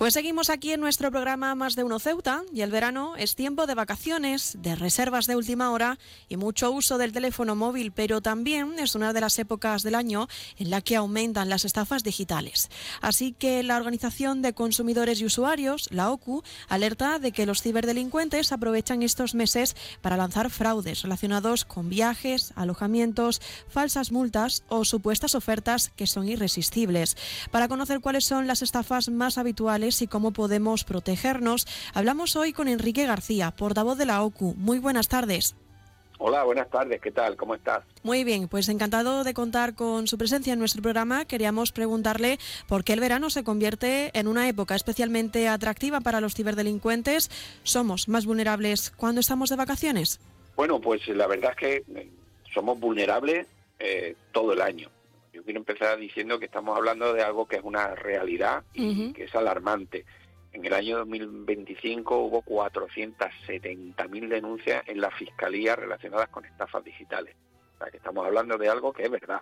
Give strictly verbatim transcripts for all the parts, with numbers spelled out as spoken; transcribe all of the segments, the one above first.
Pues seguimos aquí en nuestro programa Más de Uno Ceuta y el verano es tiempo de vacaciones, de reservas de última hora y mucho uso del teléfono móvil, pero también es una de las épocas del año en la que aumentan las estafas digitales. Así que la Organización de Consumidores y Usuarios, la O C U, alerta de que los ciberdelincuentes aprovechan estos meses para lanzar fraudes relacionados con viajes, alojamientos, falsas multas o supuestas ofertas que son irresistibles. Para conocer cuáles son las estafas más habituales y cómo podemos protegernos, hablamos hoy con Enrique García, portavoz de la O C U. Muy buenas tardes. Hola, buenas tardes, ¿qué tal? ¿Cómo estás? Muy bien, pues encantado de contar con su presencia en nuestro programa. Queríamos preguntarle por qué el verano se convierte en una época especialmente atractiva para los ciberdelincuentes. ¿Somos más vulnerables cuando estamos de vacaciones? Bueno, pues la verdad es que somos vulnerables eh, todo el año. Yo quiero empezar diciendo que estamos hablando de algo que es una realidad y uh-huh. que es alarmante. En el año dos mil veinticinco hubo cuatrocientas setenta mil denuncias en la Fiscalía relacionadas con estafas digitales. O sea, que estamos hablando de algo que es verdad.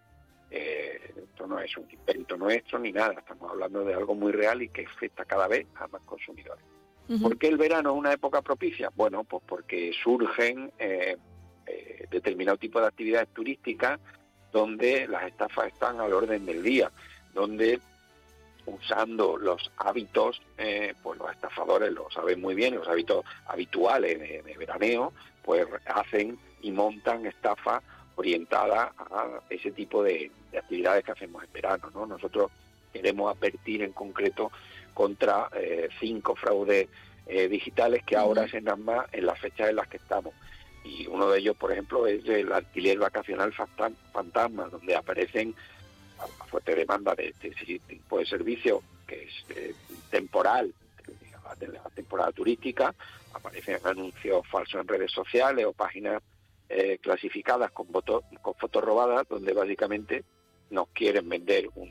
Eh, esto no es un invento nuestro ni nada. Estamos hablando de algo muy real y que afecta cada vez a más consumidores. Uh-huh. ¿Por qué el verano es una época propicia? Bueno, pues porque surgen eh, eh, determinado tipo de actividades turísticas donde las estafas están al orden del día, donde usando los hábitos, eh, pues los estafadores lo saben muy bien, los hábitos habituales de, de veraneo, pues hacen y montan estafas orientadas a ese tipo de, de actividades que hacemos en verano, ¿no? Nosotros queremos advertir en concreto contra eh, cinco fraudes eh, digitales que ahora uh-huh. se dan más en las fechas en las que estamos. Y uno de ellos, por ejemplo, es el alquiler vacacional fantasma, donde aparecen a fuerte demanda de este tipo de servicio, que es eh, temporal, de la temporada turística, aparecen anuncios falsos en redes sociales o páginas eh, clasificadas con, voto, con fotos robadas, donde básicamente nos quieren vender un